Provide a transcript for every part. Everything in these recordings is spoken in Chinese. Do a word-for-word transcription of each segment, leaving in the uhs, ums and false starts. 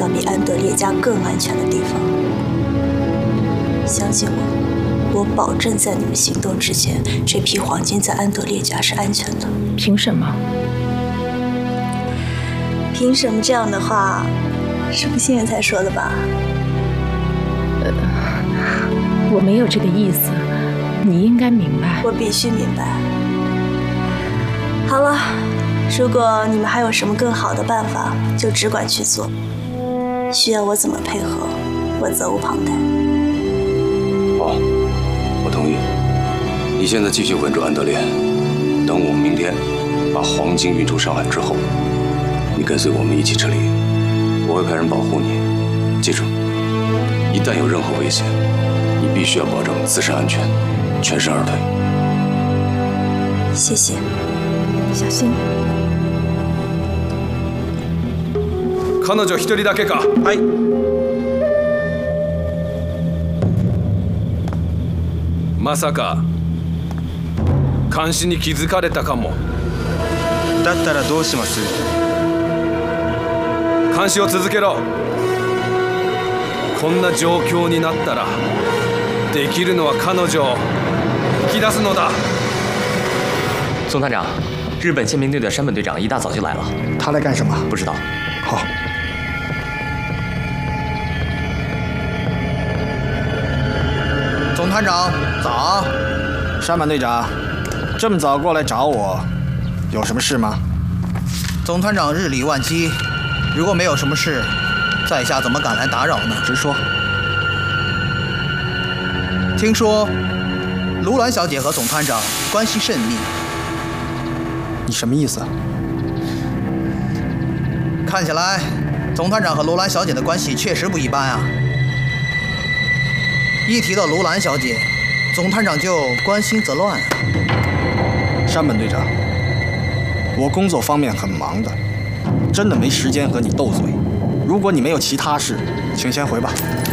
到比安德烈家更安全的地方。相信我，我保证在你们行动之前，这批黄金在安德烈家是安全的。 凭什么？ 凭什么这样的话，是不信任才说的吧？ 呃，我没有这个意思，你应该明白。 我必须明白。好了，如果你们还有什么更好的办法，就只管去做。需要我怎么配合，我责无旁贷。 好，我同意。你现在继续稳住安德烈，等我们明天把黄金运出上海之后，你跟随我们一起撤离，我会派人保护你。记住，一旦有任何危险，你必须要保证自身安全，全身而退。 谢谢， 小心。 彼女一人だけか。はい。まさか監視に気づかれたかも。 だったらどうします？ 監視を続けろ。こんな状況になったらできるのは彼女を引き出すのだ。 总团长，日本宪兵队的山本队长一大早就来了。 他来干什么？ 不知道。 好。 总团长，早。 山本队长，这么早过来找我，有什么事吗？ 总团长日理万机，如果没有什么事，在下怎么敢来打扰呢？ 直说。 听说卢兰小姐和总团长关系甚密。 你什么意思？ 看起来，总团长和卢兰小姐的关系确实不一般啊。一提到卢兰小姐，总团长就关心则乱。 山本队长，我工作方面很忙的，真的没时间和你斗嘴。如果你没有其他事，请先回吧。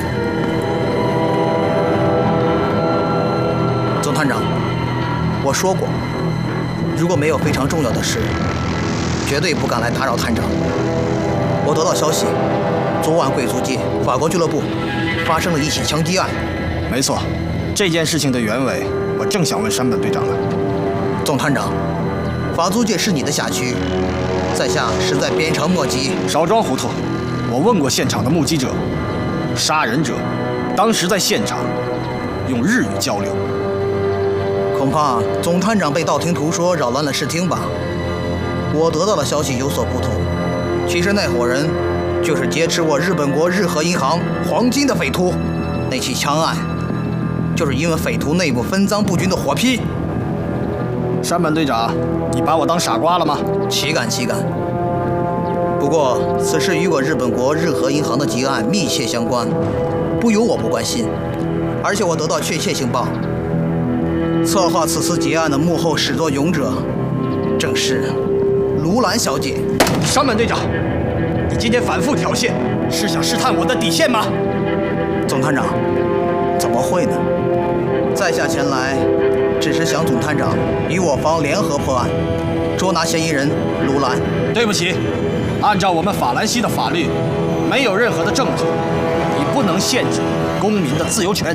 总团长，我说过，如果没有非常重要的事，绝对不敢来打扰探长。我得到消息，昨晚贵族界法国俱乐部发生了一起枪击案。 没错，这件事情的原委，我正想问山本队长呢。 总团长，法租界是你的辖区，在下实在鞭长莫及。 少装糊涂！我问过现场的目击者，杀人者当时在现场用日语交流。 恐怕总团长被道听途说扰乱了视听吧。我得到的消息有所不同，其实那伙人就是劫持我日本国日和银行黄金的匪徒。那起枪案就是因为匪徒内部分赃不均的火拼。 山本队长，你把我当傻瓜了吗？ 岂敢岂敢！不过此事与我日本国日和银行的劫案密切相关，不由我不关心。而且我得到确切情报，策划此次劫案的幕后始作俑者，正是卢兰小姐。 山本队长，你今天反复挑衅，是想试探我的底线吗？ 总团长，怎么会呢？在下前来，只是想总团长与我方联合破案，捉拿嫌疑人卢兰。 对不起，按照我们法兰西的法律，没有任何的证据，你不能限制公民的自由权。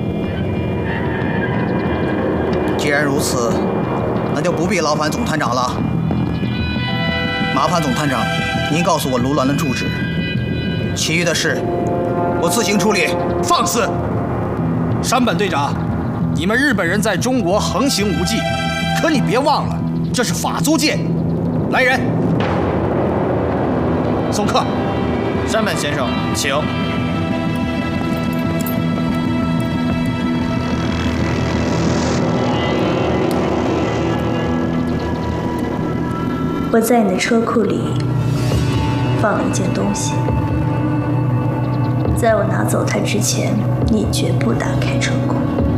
既然如此，那就不必劳烦总团长了。麻烦总团长，您告诉我卢兰的住址，其余的事我自行处理。 放肆！山本队长，你们日本人在中国横行无忌，可你别忘了，这是法租界。来人，送客。 山本先生，请。 我在你的车库里放了一件东西，在我拿走它之前，你绝不打开车库。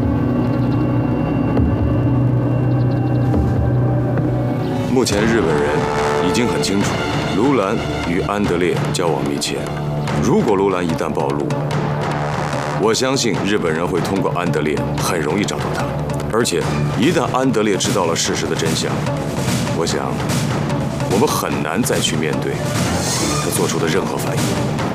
目前日本人已经很清楚，卢兰与安德烈交往密切。如果卢兰一旦暴露，我相信日本人会通过安德烈很容易找到他。而且，一旦安德烈知道了事实的真相，我想我们很难再去面对他做出的任何反应。